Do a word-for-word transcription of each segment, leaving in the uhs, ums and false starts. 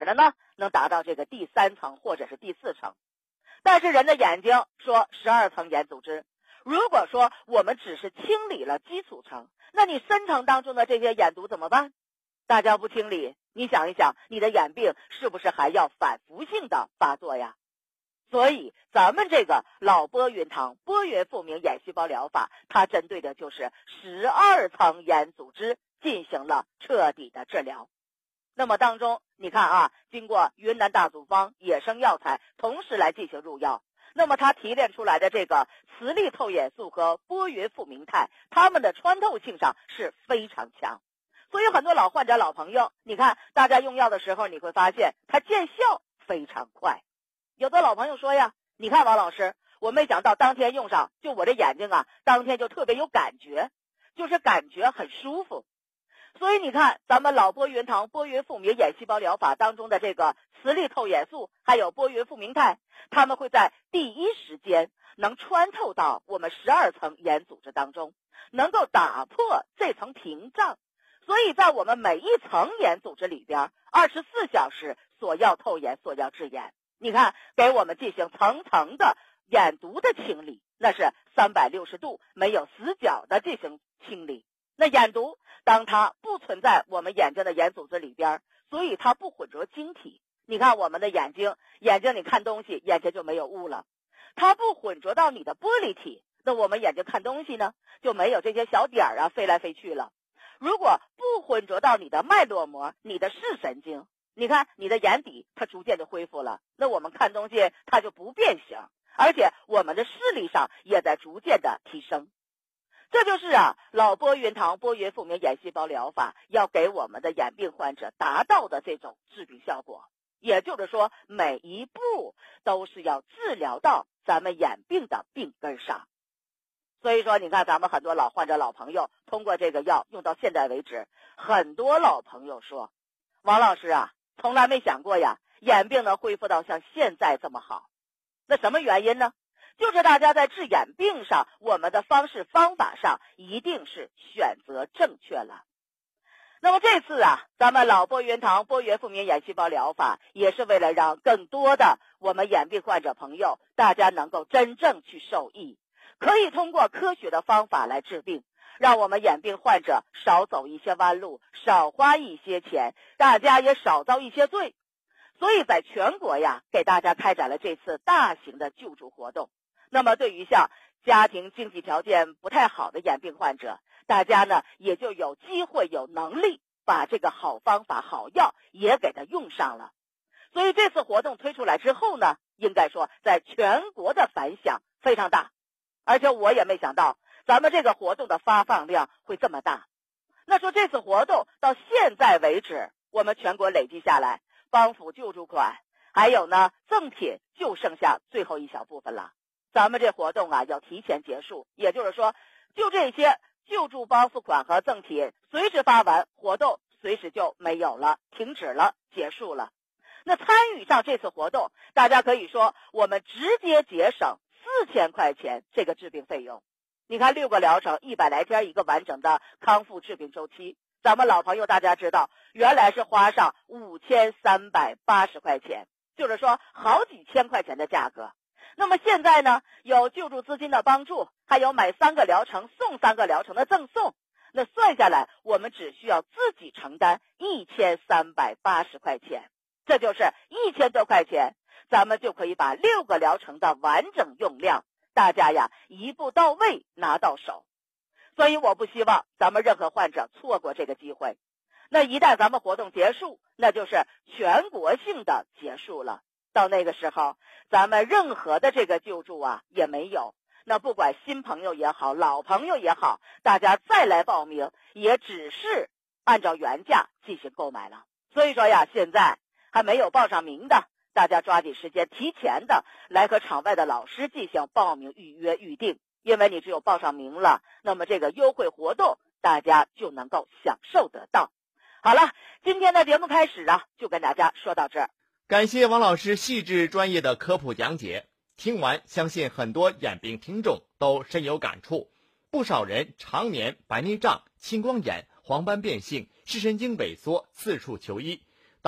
的呢能达到这个第三层或者是第四层。但是人的眼睛说十二层眼组织，如果说我们只是清理了基础层，那你深层当中的这些眼毒怎么办？大家不清理，你想一想，你的眼病是不是还要反复性的发作呀？所以咱们这个老波云堂波云复明眼细胞疗法，它针对的就是十二层眼组织进行了彻底的治疗。那么当中你看啊，经过云南大组方野生药材同时来进行入药，那么它提炼出来的这个磁力透眼素和波云复明肽，它们的穿透性上是非常强。所以很多老患者老朋友，你看大家用药的时候，你会发现它见效非常快。有的老朋友说呀，你看王老师，我没想到当天用上，就我这眼睛啊，当天就特别有感觉，就是感觉很舒服。所以你看咱们老波云堂波云复明眼细胞疗法当中的这个磁力透眼素还有波云复明肽，它们会在第一时间能穿透到我们十二层眼组织当中，能够打破这层屏障。所以在我们每一层眼组织里边，二十四小时索要透眼索要治眼，你看给我们进行层层的眼毒的清理，那是三百六十度没有死角的进行清理。那眼毒当它不存在我们眼睛的眼组织里边，所以它不混浊晶体。你看我们的眼睛，眼睛你看东西，眼睛就没有雾了。它不混浊到你的玻璃体，那我们眼睛看东西呢，就没有这些小点啊飞来飞去了。如果不混浊到你的脉络膜，你的视神经，你看你的眼底它逐渐就恢复了，那我们看东西它就不变形，而且我们的视力上也在逐渐的提升。这就是啊老波云堂波云复明眼细胞疗法要给我们的眼病患者达到的这种治病效果。也就是说，每一步都是要治疗到咱们眼病的病根上。所以说你看咱们很多老患者老朋友通过这个药用到现在为止，很多老朋友说，王老师啊，从来没想过呀眼病能恢复到像现在这么好。那什么原因呢？就是大家在治眼病上，我们的方式方法上一定是选择正确了。那么这次啊，咱们老波云堂波云复明眼细胞疗法也是为了让更多的我们眼病患者朋友，大家能够真正去受益，可以通过科学的方法来治病，让我们眼病患者少走一些弯路，少花一些钱，大家也少遭一些罪。所以在全国呀，给大家开展了这次大型的救助活动。那么对于像家庭经济条件不太好的眼病患者，大家呢也就有机会有能力把这个好方法好药也给它用上了。所以这次活动推出来之后呢，应该说在全国的反响非常大，而且我也没想到咱们这个活动的发放量会这么大。那说这次活动到现在为止，我们全国累计下来，帮扶救助款还有呢赠品就剩下最后一小部分了。咱们这活动啊要提前结束，也就是说就这些救助帮扶款和赠品随时发完，活动随时就没有了，停止了，结束了。那参与上这次活动，大家可以说我们直接节省四千块钱这个治病费用。你看六个疗程一百来天一个完整的康复治病周期，咱们老朋友大家知道原来是花上五千三百八十块钱，就是说好几千块钱的价格。那么现在呢，有救助资金的帮助，还有买三个疗程送三个疗程的赠送，那算下来我们只需要自己承担一千三百八十块钱，这就是一千多块钱，咱们就可以把六个疗程的完整用量，大家呀一步到位拿到手。所以我不希望咱们任何患者错过这个机会。那一旦咱们活动结束，那就是全国性的结束了。到那个时候，咱们任何的这个救助啊也没有。那不管新朋友也好，老朋友也好，大家再来报名，也只是按照原价进行购买了。所以说呀，现在还没有报上名的，大家抓紧时间提前的来和场外的老师进行报名预约预定，因为你只有报上名了，那么这个优惠活动大家就能够享受得到。好了，今天的节目开始啊，就跟大家说到这儿。 感谢王老师细致专业的科普讲解，听完相信很多眼病听众都深有感触。不少人常年白内障、青光眼、黄斑变性、视神经萎缩四处求医，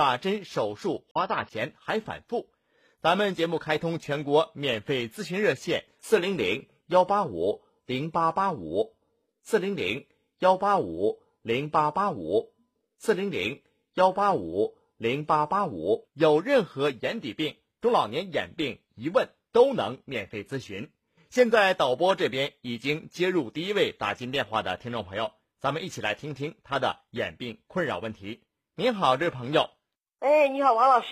打针手术花大钱还反复。咱们节目开通全国免费咨询热线四零零幺八五零八八五，四零零幺八五零八八五，四零零幺八五零八八五。有任何眼底病、中老年眼病疑问都能免费咨询。现在导播这边已经接入第一位打进电话的听众朋友，咱们一起来听听他的眼病困扰问题。您好，这位朋友。 哎，你好，王老师。